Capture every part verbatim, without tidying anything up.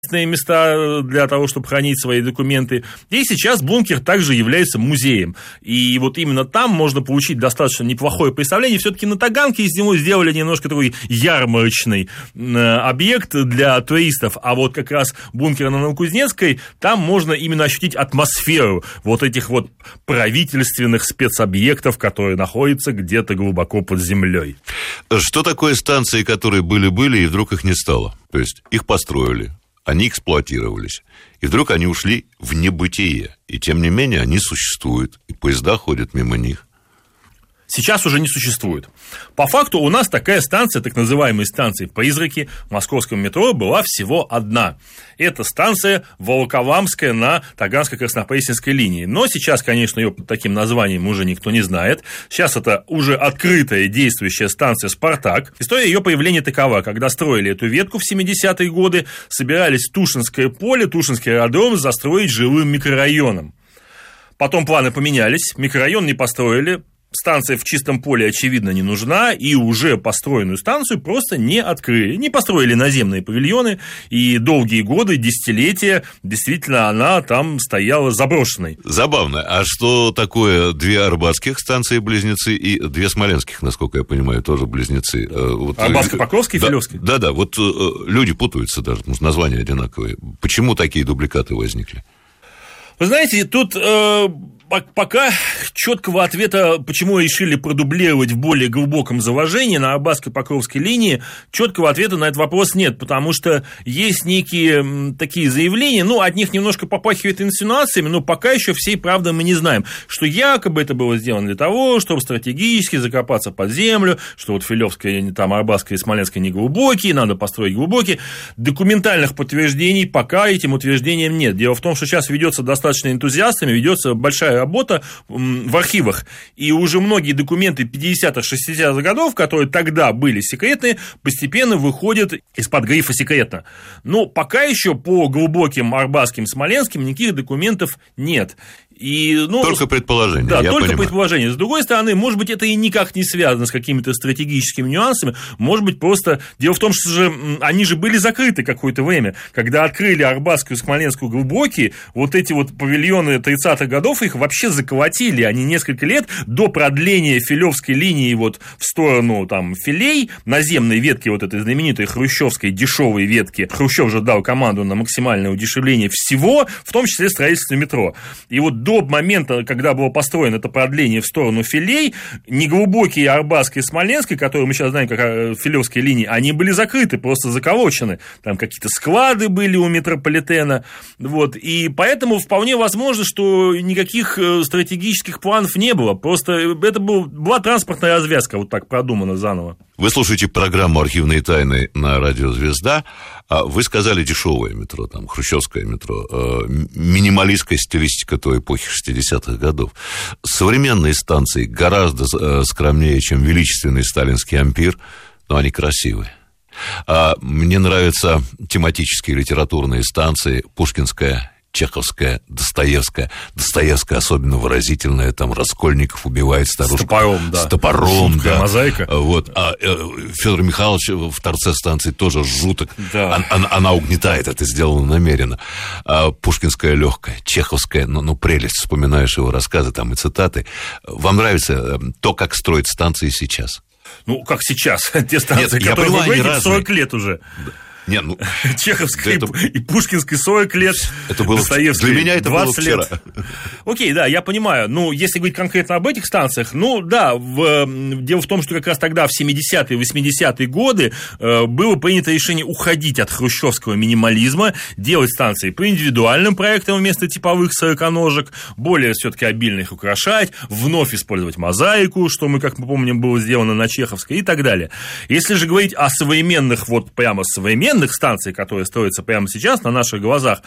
места для того, чтобы хранить свои документы. И сейчас бункер также является музеем. И вот именно там можно получить достаточно неплохое представление. Все-таки на Таганке из него сделали немножко такой ярмарочный объект для туристов. А вот как раз бункер на Новокузнецкой, там можно именно ощутить атмосферу вот этих вот правительственных спецобъектов, которые находятся где-то глубоко под землей. Что такое станции, которые были-были, и вдруг их не стало? То есть их построили, они эксплуатировались, и вдруг они ушли в небытие. И тем не менее они существуют, и поезда ходят мимо них. Сейчас уже не существует. По факту у нас такая станция, так называемая станция «Призраки» в московском метро была всего одна. Это станция Волоколамская на Таганско-Краснопресненской линии. Но сейчас, конечно, ее под таким названием уже никто не знает. Сейчас это уже открытая действующая станция «Спартак». История ее появления такова. Когда строили эту ветку в семидесятые годы, собирались в Тушинское поле, Тушинский аэродром застроить жилым микрорайоном. Потом планы поменялись, микрорайон не построили. Станция в чистом поле, очевидно, не нужна, и уже построенную станцию просто не открыли. Не построили наземные павильоны, и долгие годы, десятилетия, действительно, она там стояла заброшенной. Забавно. А что такое две арбатских станции-близнецы и две смоленских, насколько я понимаю, тоже близнецы? Вот... Арбатско-Покровская и да, Филевская? Да-да, вот люди путаются даже, потому что названия одинаковые. Почему такие дубликаты возникли? Вы знаете, тут... Э... Пока четкого ответа, почему решили продублировать в более глубоком заложении на Арбатско-Покровской линии, четкого ответа на этот вопрос нет, потому что есть некие такие заявления, ну, от них немножко попахивает инсинуациями, но пока еще всей правды мы не знаем, что якобы это было сделано для того, чтобы стратегически закопаться под землю, что вот Филевская, там, Арбатская и Смоленская не глубокие, надо построить глубокие. Документальных подтверждений пока этим утверждениям нет. Дело в том, что сейчас ведется достаточно энтузиастами, ведется большая работа в архивах, и уже многие документы пятидесятых-шестидесятых годов, которые тогда были секретные, постепенно выходят из-под грифа «секретно». Но пока еще по глубоким арбатским, смоленским никаких документов нет. И, ну, только предположение. Да, я только понимаю. предположение. С другой стороны, может быть, это и никак не связано с какими-то стратегическими нюансами. Может быть, просто дело в том, что же они же были закрыты какое-то время. Когда открыли Арбатскую и Смоленскую глубокие, вот эти вот павильоны тридцатых годов их вообще заколотили. Они несколько лет до продления Филевской линии вот в сторону там Филей, наземной ветки вот этой знаменитой хрущевской дешевой ветки. Хрущев же дал команду на максимальное удешевление всего, в том числе строительство метро. И вот до момента, когда было построено это продление в сторону Филей, неглубокие Арбатской и Смоленской, которые мы сейчас знаем как Филевские линии, они были закрыты, просто заколочены. Там какие-то склады были у метрополитена. Вот. И поэтому вполне возможно, что никаких стратегических планов не было. Просто это был, была транспортная развязка, вот так продумана заново. Вы слушаете программу «Архивные тайны» на радио «Звезда». Вы сказали дешевое метро, там, хрущевское метро, минималистская стилистика той эпохи шестидесятых годов. Современные станции гораздо скромнее, чем величественный сталинский ампир, но они красивые. Мне нравятся тематические литературные станции, Пушкинская, Чеховская, Достоевская. Достоевская особенно выразительная, там Раскольников убивает старушку. С топором, да. С топором, жуткая да. Мозаика. Вот. А Федор Михайлович в торце станции тоже жуток. Да. Она, она угнетает, это сделано намеренно. А Пушкинская легкая, Чеховская, ну, ну, прелесть, вспоминаешь его рассказы там и цитаты. Вам нравится то, как строят станции сейчас? Ну, как сейчас. Те станции, Нет, которые понимаю, вы говорите, сорок лет уже. Не, ну, Чеховской это... и Пушкинской сорок лет, это было... Достоевской для меня это двадцать было вчера. лет. Окей, да, я понимаю. Ну, если говорить конкретно об этих станциях, ну, да, в... дело в том, что как раз тогда, в семидесятые, восьмидесятые годы, было принято решение уходить от хрущевского минимализма, делать станции по индивидуальным проектам вместо типовых сороконожек, более все-таки обильно их украшать, вновь использовать мозаику, что мы, как мы помним, было сделано на Чеховской и так далее. Если же говорить о современных, вот прямо современных станций, которые строятся прямо сейчас на наших глазах,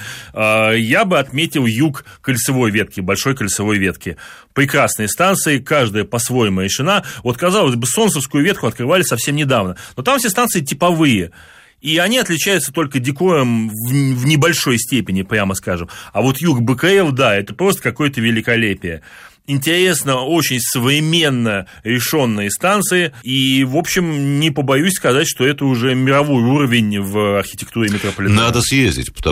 я бы отметил юг кольцевой ветки, большой кольцевой ветки. Прекрасные станции, каждая по-своему решена. Вот, казалось бы, Солнцевскую ветку открывали совсем недавно, но там все станции типовые. И они отличаются только декором в, в небольшой степени, прямо скажем. А вот юг БКФ, да, это просто какое-то великолепие. интересно, очень современно решенные станции, и, в общем, не побоюсь сказать, что это уже мировой уровень в архитектуре метрополитена. Надо съездить, потому